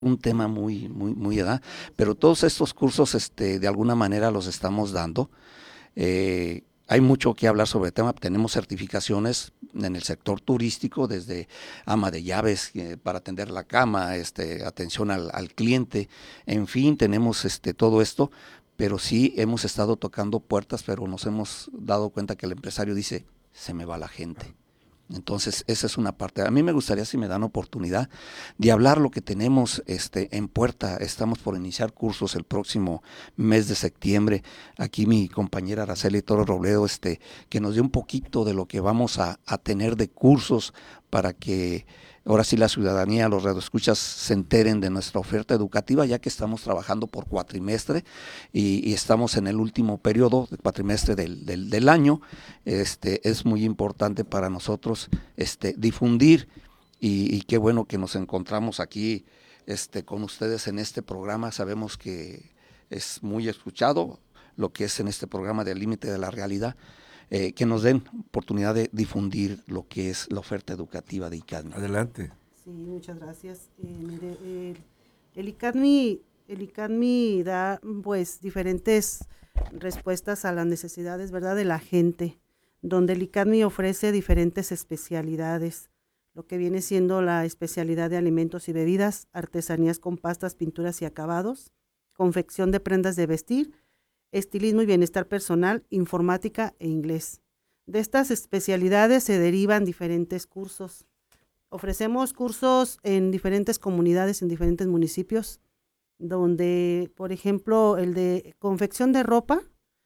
un tema muy, ¿verdad? Pero todos estos cursos, de alguna manera los estamos dando. Hay mucho que hablar sobre el tema. Tenemos certificaciones en el sector turístico, desde ama de llaves para atender la cama, atención al cliente, en fin, tenemos todo esto, pero sí hemos estado tocando puertas, pero nos hemos dado cuenta que el empresario dice, se me va la gente. Entonces, esa es una parte. A mí me gustaría, si me dan oportunidad, de hablar lo que tenemos en puerta. Estamos por iniciar cursos el próximo mes de septiembre. Aquí mi compañera Araceli Toro Robledo, que nos dé un poquito de lo que vamos a tener de cursos para que ahora sí la ciudadanía, los radioescuchas se enteren de nuestra oferta educativa, ya que estamos trabajando por cuatrimestre y estamos en el último periodo, el cuatrimestre del año. Es muy importante para nosotros difundir y qué bueno que nos encontramos aquí con ustedes en este programa. Sabemos que es muy escuchado lo que es en este programa del límite de la realidad, que nos den oportunidad de difundir lo que es la oferta educativa de ICADMI. Adelante. Sí, muchas gracias. Mire, el ICADMI da pues diferentes respuestas a las necesidades, ¿verdad?, de la gente, donde el ICADMI ofrece diferentes especialidades, lo que viene siendo la especialidad de alimentos y bebidas, artesanías con pastas, pinturas y acabados, confección de prendas de vestir, estilismo y bienestar personal, informática e inglés. De estas especialidades se derivan diferentes cursos. Ofrecemos cursos en diferentes comunidades, en diferentes municipios, donde, por ejemplo, el de confección de ropa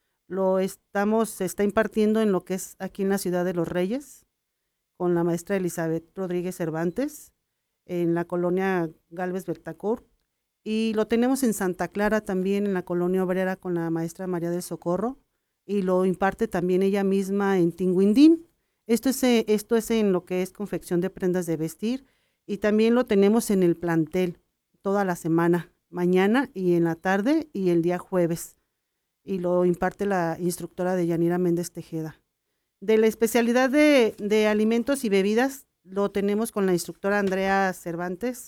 se está impartiendo en lo que es aquí en la Ciudad de Los Reyes, con la maestra Elizabeth Rodríguez Cervantes, en la colonia Galvez Bertacourt, y lo tenemos en Santa Clara también, en la colonia obrera, con la maestra María del Socorro, y lo imparte también ella misma en Tinguindín. Esto es en lo que es confección de prendas de vestir, y también lo tenemos en el plantel toda la semana, mañana y en la tarde y el día jueves, y lo imparte la instructora de Yanira Méndez Tejeda. De la especialidad de alimentos y bebidas, lo tenemos con la instructora Andrea Cervantes,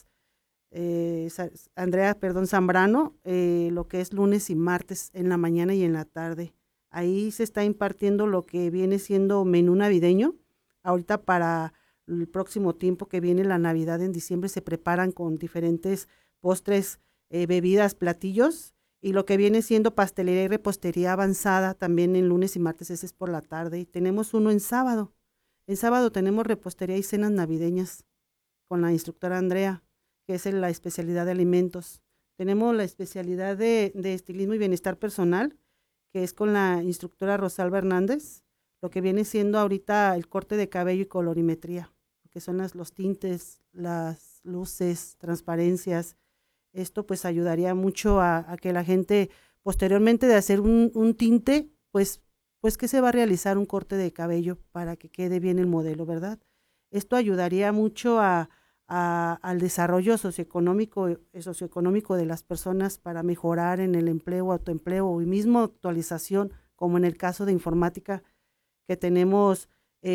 Zambrano, lo que es lunes y martes en la mañana y en la tarde. Ahí se está impartiendo lo que viene siendo menú navideño. Ahorita para el próximo tiempo que viene la Navidad en diciembre se preparan con diferentes postres, bebidas, platillos, y lo que viene siendo pastelería y repostería avanzada también en lunes y martes, ese es por la tarde. Y tenemos uno en sábado. En sábado tenemos repostería y cenas navideñas con la instructora Andrea, que es en la especialidad de alimentos. Tenemos la especialidad de estilismo y bienestar personal, que es con la instructora Rosalba Hernández, lo que viene siendo ahorita el corte de cabello y colorimetría, que son los tintes, las luces, transparencias. Esto pues ayudaría mucho a que la gente, posteriormente de hacer un tinte, pues que se va a realizar un corte de cabello para que quede bien el modelo, ¿verdad? Esto ayudaría mucho al desarrollo socioeconómico de las personas para mejorar en el empleo, autoempleo y mismo actualización, como en el caso de informática, que tenemos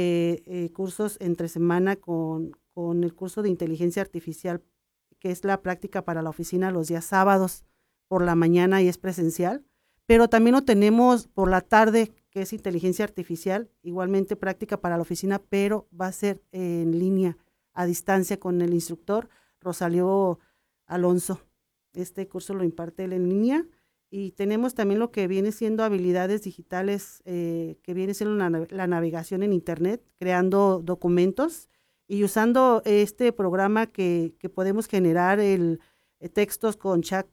cursos entre semana con el curso de inteligencia artificial, que es la práctica para la oficina los días sábados por la mañana y es presencial, pero también lo tenemos por la tarde, que es inteligencia artificial, igualmente práctica para la oficina, pero va a ser en línea, a distancia, con el instructor Rosalío Alonso. Este curso lo imparte él en línea. Y tenemos también lo que viene siendo habilidades digitales, que viene siendo la navegación en Internet, creando documentos y usando este programa que podemos generar textos con chat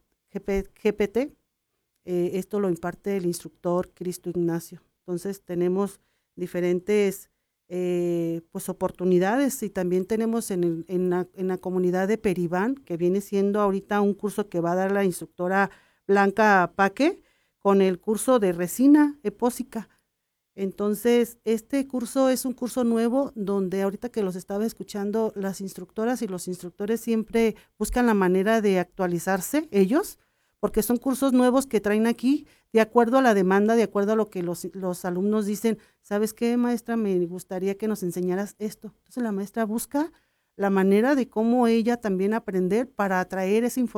GPT. Esto lo imparte el instructor Cristo Ignacio. Entonces tenemos diferentes pues oportunidades, y también tenemos en la comunidad de Peribán, que viene siendo ahorita un curso que va a dar la instructora Blanca Paque, con el curso de resina epóxica. Entonces, este curso es un curso nuevo donde ahorita que los estaba escuchando, las instructoras y los instructores siempre buscan la manera de actualizarse ellos, porque son cursos nuevos que traen aquí de acuerdo a la demanda, de acuerdo a lo que los alumnos dicen. ¿Sabes qué, maestra? Me gustaría que nos enseñaras esto. Entonces la maestra busca la manera de cómo ella también aprender para atraer esa información